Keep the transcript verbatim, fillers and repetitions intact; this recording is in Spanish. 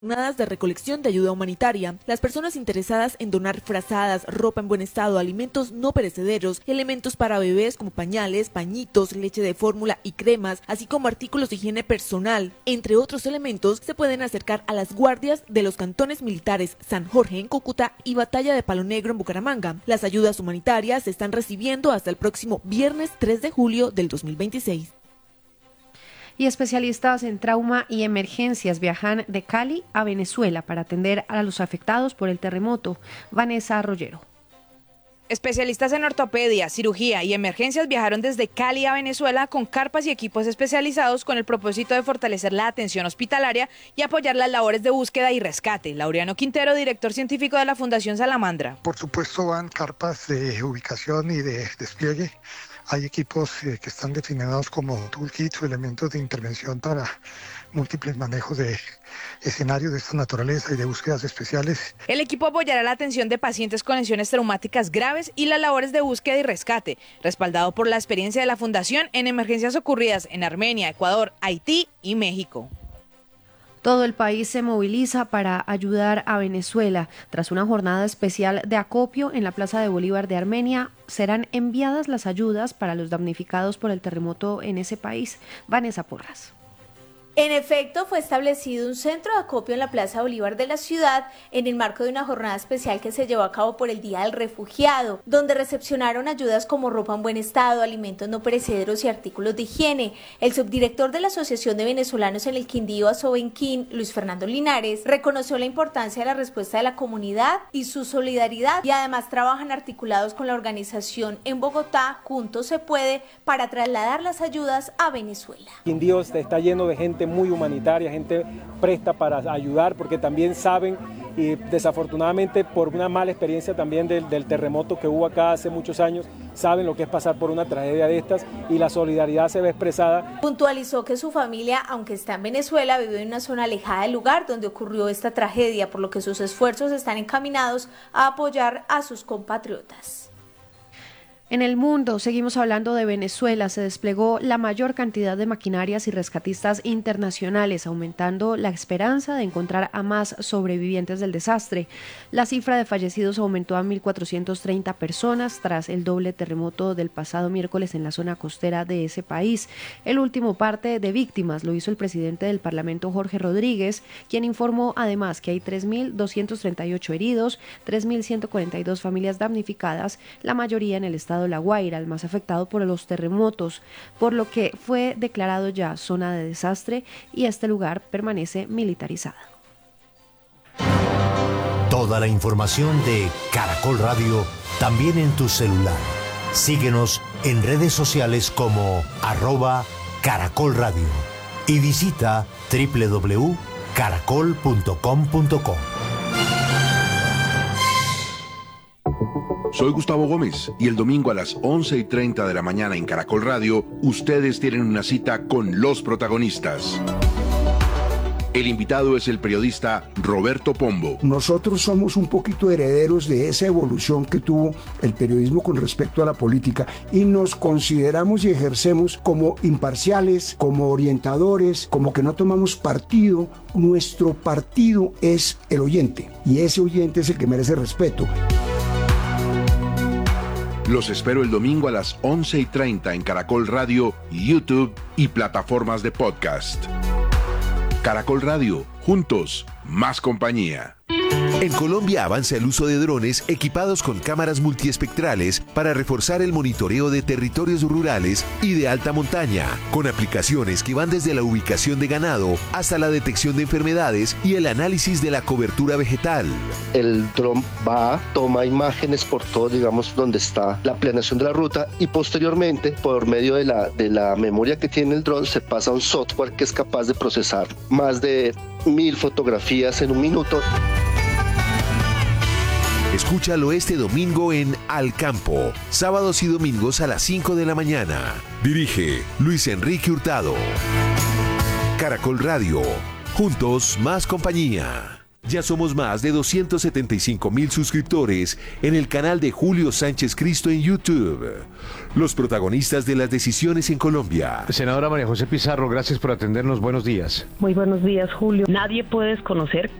Jornadas de recolección de ayuda humanitaria. Las personas interesadas en donar frazadas, ropa en buen estado, alimentos no perecederos, elementos para bebés como pañales, pañitos, leche de fórmula y cremas, así como artículos de higiene personal, entre otros elementos, se pueden acercar a las guardias de los cantones militares San Jorge en Cúcuta y Batalla de Palo Negro en Bucaramanga. Las ayudas humanitarias se están recibiendo hasta el próximo viernes tres de julio del dos mil veintiséis. Y especialistas en trauma y emergencias viajan de Cali a Venezuela para atender a los afectados por el terremoto. Vanessa Arroyero. Especialistas en ortopedia, cirugía y emergencias viajaron desde Cali a Venezuela con carpas y equipos especializados con el propósito de fortalecer la atención hospitalaria y apoyar las labores de búsqueda y rescate. Laureano Quintero, director científico de la Fundación Salamandra. Por supuesto van carpas de ubicación y de despliegue. Hay equipos eh, que están definidos como toolkits o elementos de intervención para múltiples manejos de escenarios de esta naturaleza y de búsquedas especiales. El equipo apoyará la atención de pacientes con lesiones traumáticas graves y las labores de búsqueda y rescate, respaldado por la experiencia de la Fundación en emergencias ocurridas en Armenia, Ecuador, Haití y México. Todo el país se moviliza para ayudar a Venezuela. Tras una jornada especial de acopio en la Plaza de Bolívar de Armenia, serán enviadas las ayudas para los damnificados por el terremoto en ese país. Vanessa Porras. En efecto, fue establecido un centro de acopio en la Plaza Bolívar de la ciudad en el marco de una jornada especial que se llevó a cabo por el Día del Refugiado, donde recepcionaron ayudas como ropa en buen estado, alimentos no perecederos y artículos de higiene. El subdirector de la Asociación de Venezolanos en el Quindío, Asobenquín, Luis Fernando Linares, reconoció la importancia de la respuesta de la comunidad y su solidaridad, y además trabajan articulados con la organización en Bogotá, Juntos se puede, para trasladar las ayudas a Venezuela. Quindío está lleno de gente muy humanitaria, gente presta para ayudar, porque también saben, y desafortunadamente por una mala experiencia también del, del terremoto que hubo acá hace muchos años, saben lo que es pasar por una tragedia de estas, y la solidaridad se ve expresada. Puntualizó que su familia, aunque está en Venezuela, vive en una zona alejada del lugar donde ocurrió esta tragedia, por lo que sus esfuerzos están encaminados a apoyar a sus compatriotas. En el mundo, seguimos hablando de Venezuela, se desplegó la mayor cantidad de maquinarias y rescatistas internacionales, aumentando la esperanza de encontrar a más sobrevivientes del desastre. La cifra de fallecidos aumentó a mil cuatrocientas treinta personas tras el doble terremoto del pasado miércoles en la zona costera de ese país. El último parte de víctimas lo hizo el presidente del Parlamento, Jorge Rodríguez, quien informó además que hay tres mil doscientos treinta y ocho heridos, tres mil ciento cuarenta y dos familias damnificadas, la mayoría en el estado La Guaira, el más afectado por los terremotos, por lo que fue declarado ya zona de desastre y este lugar permanece militarizada. Toda la información de Caracol Radio también en tu celular. Síguenos en redes sociales como arroba Caracol Radio y visita doble u doble u doble u punto caracol punto com punto co. Soy Gustavo Gómez y el domingo a las once y treinta de la mañana en Caracol Radio, ustedes tienen una cita con los protagonistas. El invitado es el periodista Roberto Pombo. Nosotros somos un poquito herederos de esa evolución que tuvo el periodismo con respecto a la política y nos consideramos y ejercemos como imparciales, como orientadores, como que no tomamos partido. Nuestro partido es el oyente y ese oyente es el que merece respeto. Los espero el domingo a las once y treinta en Caracol Radio, YouTube y plataformas de podcast. Caracol Radio, juntos, más compañía. En Colombia avanza el uso de drones equipados con cámaras multiespectrales para reforzar el monitoreo de territorios rurales y de alta montaña, con aplicaciones que van desde la ubicación de ganado hasta la detección de enfermedades y el análisis de la cobertura vegetal. El dron va, toma imágenes por todo, digamos, donde está la planeación de la ruta y posteriormente, por medio de la, de la memoria que tiene el dron, se pasa a un software que es capaz de procesar más de mil fotografías en un minuto. Escúchalo este domingo en Al Campo, sábados y domingos a las cinco de la mañana. Dirige Luis Enrique Hurtado. Caracol Radio, juntos más compañía. Ya somos más de doscientos setenta y cinco mil suscriptores en el canal de Julio Sánchez Cristo en YouTube. Los protagonistas de las decisiones en Colombia. Senadora María José Pizarro, gracias por atendernos. Buenos días. Muy buenos días, Julio. Nadie puede desconocer